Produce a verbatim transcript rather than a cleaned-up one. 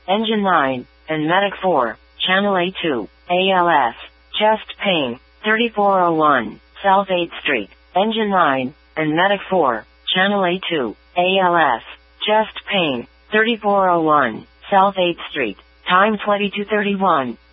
Engine nine, and Medic four, Channel A two, A L S, chest pain, thirty-four oh one, South eighth Street. Engine nine, and Medic four, Channel A two, A L S, chest pain, thirty-four oh one, South eighth Street. Time twenty-two thirty-one.